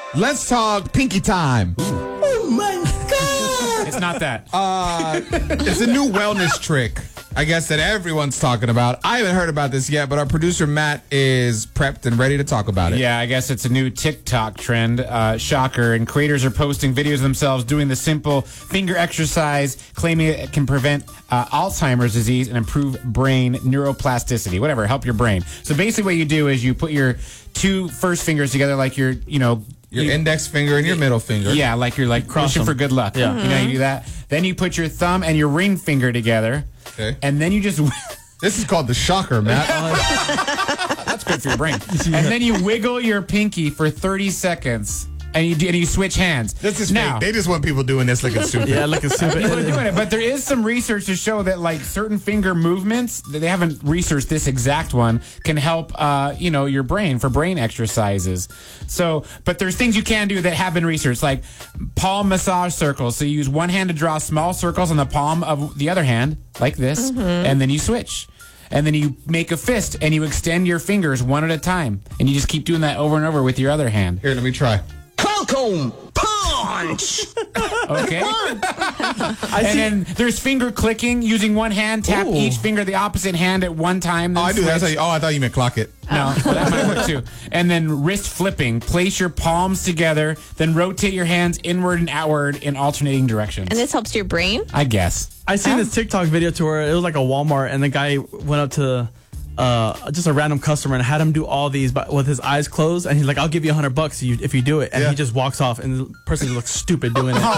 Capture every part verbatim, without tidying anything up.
Let's talk pinky time. Oh my God! It's not that. Uh, it's a new wellness trick, I guess, that everyone's talking about. I haven't heard about this yet, but our producer Matt is prepped and ready to talk about it. Yeah, I guess it's a new TikTok trend. Uh, shocker. And creators are posting videos of themselves doing the simple finger exercise, claiming it can prevent uh, Alzheimer's disease and improve brain neuroplasticity, whatever, help your brain. So basically what you do is you put your two first fingers together like you're, you know, Your you, index finger and your middle finger. Yeah, like you're like Cross wishing them. for good luck. Yeah. You know how you do that? Then you put your thumb and your ring finger together. Okay. And then you just... This is called the shocker, Matt. That's good for your brain. And then you wiggle your pinky for thirty seconds. And you, do, and you switch hands. This is now, fake. They just want people doing this looking stupid. Yeah, looking stupid. People are doing it, but there is some research to show that like certain finger movements, that they haven't researched this exact one, can help uh, you know, your brain for brain exercises. So, but there's things you can do that have been researched, like palm massage circles. So you use one hand to draw small circles on the palm of the other hand, like this, Mm-hmm. and then you switch. And then you make a fist and you extend your fingers one at a time. And you just keep doing that over and over with your other hand. Here, let me try. Holcomb punch. Okay? I And see. then there's finger clicking using one hand. Tap Ooh. each finger the opposite hand at one time. Oh, Then I do. That's how switch. you, oh, I thought you meant clock it. No, well, that might work too. And then wrist flipping. Place your palms together, then rotate your hands inward and outward in alternating directions. And this helps your brain? I guess. I seen this TikTok video to where it was like a Walmart, and the guy went up to uh, just a random customer and had him do all these, but with his eyes closed, and he's like, "I'll give you a hundred bucks if you, if you do it," and Yeah. he just walks off, and the person looks stupid doing it.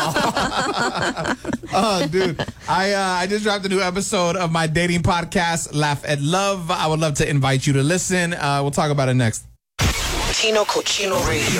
Oh, dude. I uh, I just dropped a new episode of my dating podcast, Laugh at Love. I would love to invite you to listen. Uh, we'll talk about it next. Tino Cochino Radio.